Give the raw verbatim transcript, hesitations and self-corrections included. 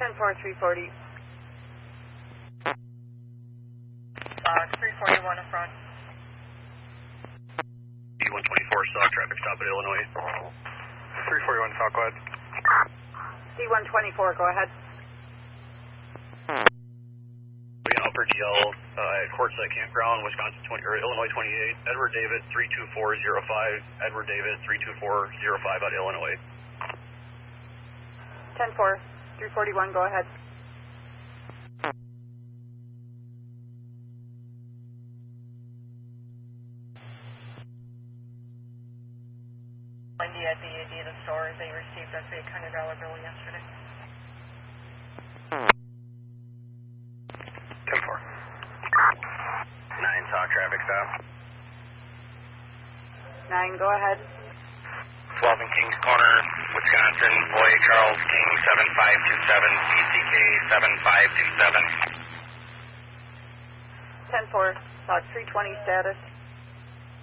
ten four, three forty. Uh, three forty-one in front. D one twenty-four, stock traffic stop at Illinois. three forty-one, Falco, go ahead. D one twenty-four, go ahead. Upper G L uh, at Quartzsite Campground, Wisconsin twenty, or Illinois twenty-eight. Edward David three two four zero five. Edward David three two four zero five out of Illinois. ten four, three forty-one, go ahead. Wendy at the Adidas store, they received a eight hundred dollar bill yesterday. ten four. nine, talk traffic stop. nine, go ahead. twelve in Kings Corner, Wisconsin, boy Charles King seven five two seven, P C K seven five two seven. ten four, talk three twenty status.